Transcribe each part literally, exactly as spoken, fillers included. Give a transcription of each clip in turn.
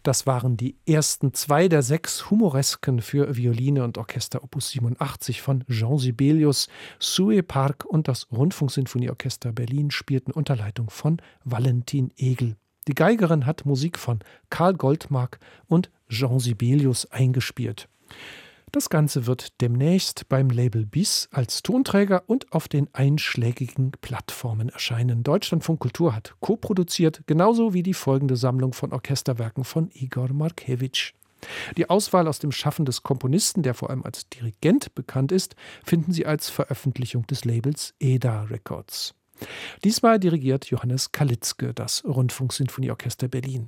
Das waren die ersten zwei der sechs Humoresken für Violine und Orchester Opus siebenundachtzig von Jean Sibelius. Sue Park und das Rundfunksinfonieorchester Berlin spielten unter Leitung von Valentin Egel. Die Geigerin hat Musik von Karl Goldmark und Jean Sibelius eingespielt. Das Ganze wird demnächst beim Label Bis als Tonträger und auf den einschlägigen Plattformen erscheinen. Deutschlandfunk Kultur hat co-produziert, genauso wie die folgende Sammlung von Orchesterwerken von Igor Markewitsch. Die Auswahl aus dem Schaffen des Komponisten, der vor allem als Dirigent bekannt ist, finden Sie als Veröffentlichung des Labels E D A Records. Diesmal dirigiert Johannes Kalitzke das Rundfunksinfonieorchester Berlin.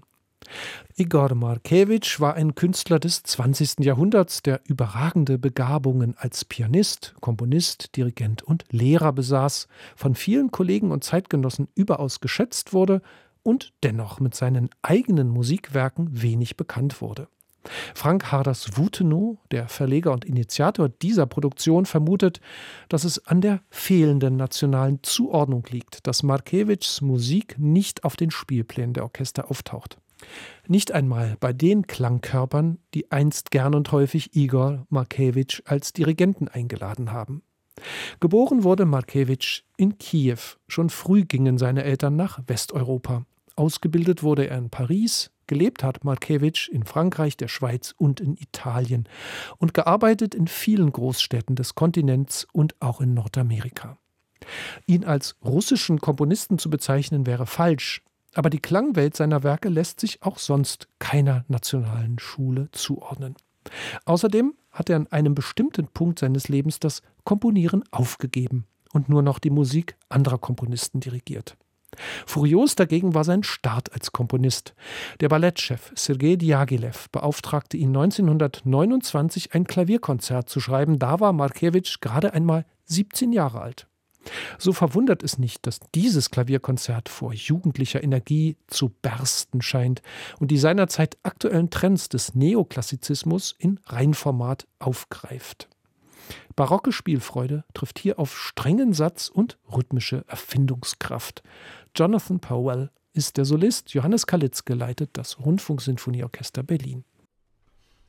Igor Markewitsch war ein Künstler des zwanzigsten Jahrhunderts, der überragende Begabungen als Pianist, Komponist, Dirigent und Lehrer besaß, von vielen Kollegen und Zeitgenossen überaus geschätzt wurde und dennoch mit seinen eigenen Musikwerken wenig bekannt wurde. Frank Harders-Wutenow, der Verleger und Initiator dieser Produktion, vermutet, dass es an der fehlenden nationalen Zuordnung liegt, dass Markewitschs Musik nicht auf den Spielplänen der Orchester auftaucht. Nicht einmal bei den Klangkörpern, die einst gern und häufig Igor Markewitsch als Dirigenten eingeladen haben. Geboren wurde Markewitsch in Kiew. Schon früh gingen seine Eltern nach Westeuropa. Ausgebildet wurde er in Paris, gelebt hat Markewitsch in Frankreich, der Schweiz und in Italien und gearbeitet in vielen Großstädten des Kontinents und auch in Nordamerika. Ihn als russischen Komponisten zu bezeichnen wäre falsch. Aber die Klangwelt seiner Werke lässt sich auch sonst keiner nationalen Schule zuordnen. Außerdem hat er an einem bestimmten Punkt seines Lebens das Komponieren aufgegeben und nur noch die Musik anderer Komponisten dirigiert. Furios dagegen war sein Start als Komponist. Der Ballettchef Sergei Diaghilev beauftragte ihn neunzehnhundertneunundzwanzig, ein Klavierkonzert zu schreiben. Da war Markewitsch gerade einmal siebzehn Jahre alt. So verwundert es nicht, dass dieses Klavierkonzert vor jugendlicher Energie zu bersten scheint und die seinerzeit aktuellen Trends des Neoklassizismus in Reinformat aufgreift. Barocke Spielfreude trifft hier auf strengen Satz und rhythmische Erfindungskraft. Jonathan Powell ist der Solist, Johannes Kalitzke leitet das Rundfunksinfonieorchester Berlin.